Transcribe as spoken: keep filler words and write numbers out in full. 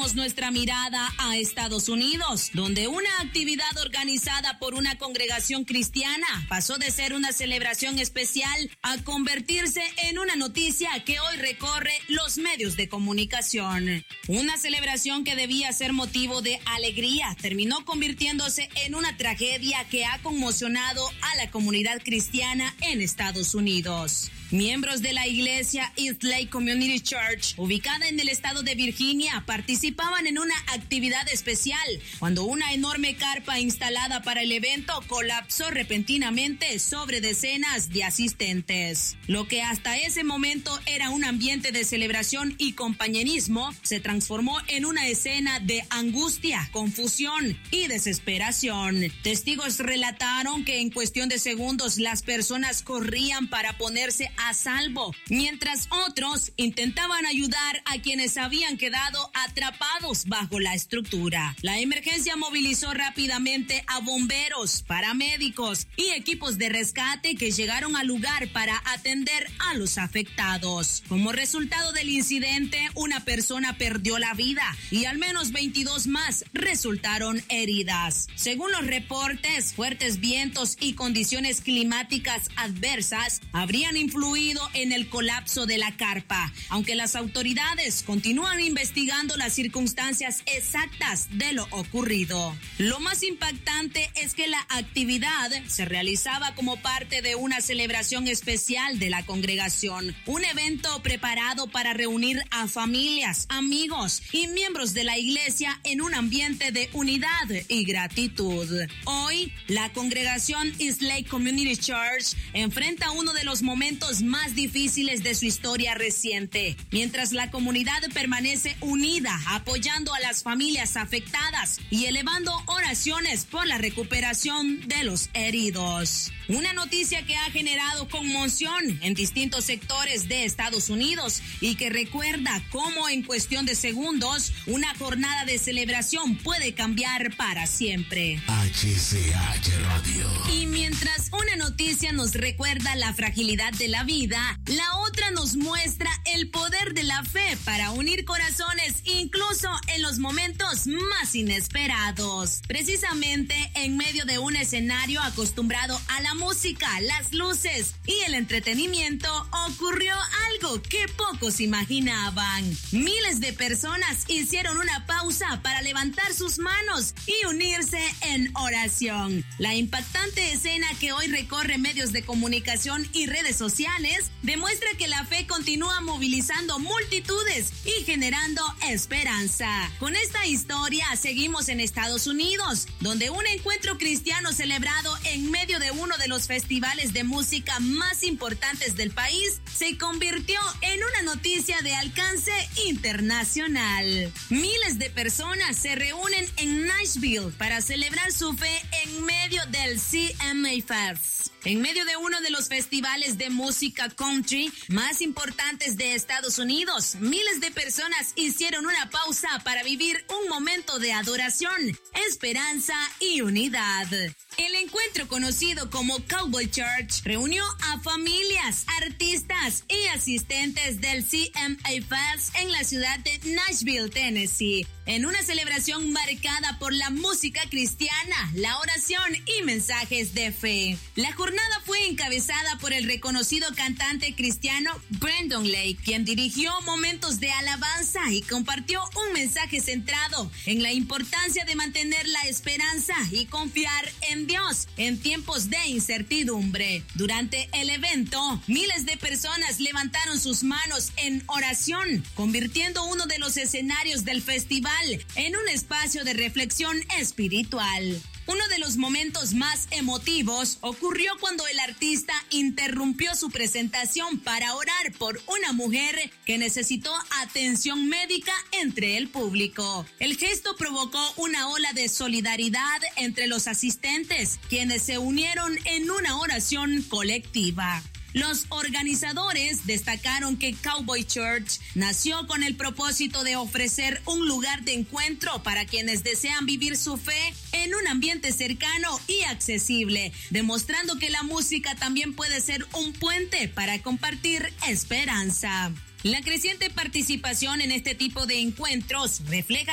Dirigimos nuestra mirada a Estados Unidos, donde una actividad organizada por una congregación cristiana pasó de ser una celebración especial a convertirse en una noticia que hoy recorre los medios de comunicación. Una celebración que debía ser motivo de alegría terminó convirtiéndose en una tragedia que ha conmocionado a la comunidad cristiana en Estados Unidos. Miembros de la iglesia East Lake Community Church, ubicada en el estado de Virginia, participaban en una actividad especial cuando una enorme carpa instalada para el evento colapsó repentinamente sobre decenas de asistentes. Lo que hasta ese momento era un ambiente de celebración y compañerismo se transformó en una escena de angustia, confusión y desesperación. Testigos relataron que en cuestión de segundos las personas corrían para ponerse a salvo, mientras otros intentaban ayudar a quienes habían quedado atrapados bajo la estructura. La emergencia movilizó rápidamente a bomberos, paramédicos y equipos de rescate que llegaron al lugar para atender a los afectados. Como resultado del incidente, una persona perdió la vida y al menos veintidós más resultaron heridas. Según los reportes, fuertes vientos y condiciones climáticas adversas habrían influido en el colapso de la carpa, aunque las autoridades continúan investigando las circunstancias exactas de lo ocurrido. Lo más impactante es que la actividad se realizaba como parte de una celebración especial de la congregación, un evento preparado para reunir a familias, amigos y miembros de la iglesia en un ambiente de unidad y gratitud. Hoy, la congregación East Lake Community Church enfrenta uno de los momentos más difíciles de su historia reciente, mientras la comunidad permanece unida, apoyando a las familias afectadas y elevando oraciones por la recuperación de los heridos. Una noticia que ha generado conmoción en distintos sectores de Estados Unidos y que recuerda cómo en cuestión de segundos una jornada de celebración puede cambiar para siempre. H C H Radio. Y mientras una noticia nos recuerda la fragilidad de la vida, la otra nos muestra el poder de la fe para unir corazones incluso en los momentos más inesperados. Precisamente en medio de un escenario acostumbrado a la música, las luces y el entretenimiento, ocurrió algo que pocos imaginaban. Miles de personas hicieron una pausa para levantar sus manos y unirse en oración. La impactante escena que hoy recorre medios de comunicación y redes sociales demuestra que la fe continúa movilizando multitudes y generando esperanza. Con esta historia seguimos en Estados Unidos, donde un encuentro cristiano celebrado en medio de uno de los festivales de música más importantes del país se convirtió en una noticia de alcance internacional. Miles de personas se reúnen en Nashville para celebrar su fe en medio del C M A Fest, en medio de uno de los festivales de música country más importantes de Estados Unidos. Miles de personas hicieron una pausa para vivir un momento de adoración, esperanza y unidad. El encuentro, conocido como Cowboy Church, reunió a familias, artistas y asistentes del C M A Fest en la ciudad de Nashville, Tennessee, en una celebración marcada por la música cristiana, la oración y mensajes de fe. La jornada fue encabezada por el reconocido cantante cristiano Brandon Lake, quien dirigió momentos de alabanza y compartió un mensaje centrado en la importancia de mantener la esperanza y confiar en Dios en tiempos de incertidumbre. Durante el evento, miles de personas levantaron sus manos en oración, convirtiendo uno de los escenarios del festival en un espacio de reflexión espiritual. Uno de los momentos más emotivos ocurrió cuando el artista interrumpió su presentación para orar por una mujer que necesitó atención médica entre el público. El gesto provocó una ola de solidaridad entre los asistentes, quienes se unieron en una oración colectiva. Los organizadores destacaron que Cowboy Church nació con el propósito de ofrecer un lugar de encuentro para quienes desean vivir su fe en un ambiente cercano y accesible, demostrando que la música también puede ser un puente para compartir esperanza. La creciente participación en este tipo de encuentros refleja